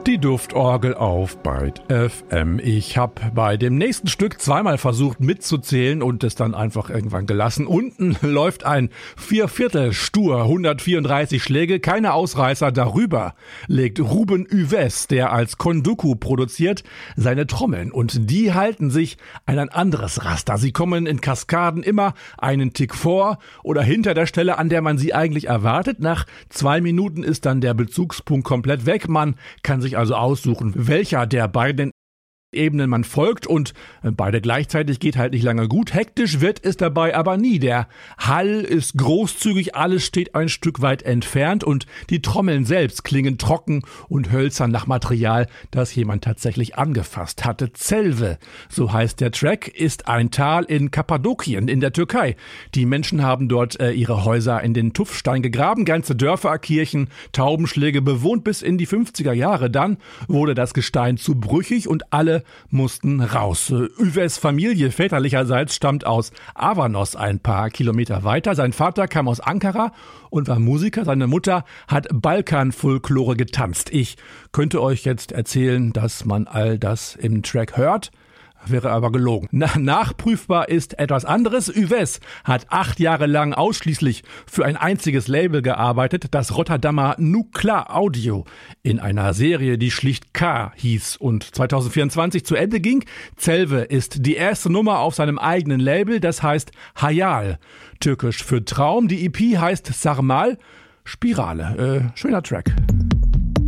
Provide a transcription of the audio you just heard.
Die Duftorgel auf Byte FM. Ich habe bei dem nächsten Stück zweimal versucht mitzuzählen und es dann einfach irgendwann gelassen. Unten läuft ein 4/4 stur, 134 Schläge, keine Ausreißer. Darüber legt Ruben Yves, der als Konduku produziert, seine Trommeln. Und die halten sich an ein anderes Raster. Sie kommen in Kaskaden immer einen Tick vor oder hinter der Stelle, an der man sie eigentlich erwartet. Nach 2 Minuten ist dann der Bezugspunkt komplett weg. Man kann sich also aussuchen, welcher der beiden Ebenen man folgt, und beide gleichzeitig geht halt nicht lange gut. Hektisch wird es dabei aber nie. Der Hall ist großzügig, alles steht ein Stück weit entfernt und die Trommeln selbst klingen trocken und hölzern nach Material, das jemand tatsächlich angefasst hatte. Celve, so heißt der Track, ist ein Tal in Kappadokien in der Türkei. Die Menschen haben dort ihre Häuser in den Tuffstein gegraben, ganze Dörfer, Kirchen, Taubenschläge bewohnt bis in die 50er Jahre. Dann wurde das Gestein zu brüchig und alle mussten raus. Yves Familie väterlicherseits stammt aus Avanos, ein paar Kilometer weiter. Sein Vater kam aus Ankara und war Musiker. Seine Mutter hat Balkanfolklore getanzt. Ich könnte euch jetzt erzählen, dass man all das im Track hört, wäre aber gelogen. Nachprüfbar ist etwas anderes. Yves hat 8 Jahre lang ausschließlich für ein einziges Label gearbeitet, das Rotterdamer Nukla Audio, in einer Serie, die schlicht K hieß und 2024 zu Ende ging. Celve ist die erste Nummer auf seinem eigenen Label, das heißt Hayal, türkisch für Traum. Die EP heißt Sarmal, Spirale. Schöner Track.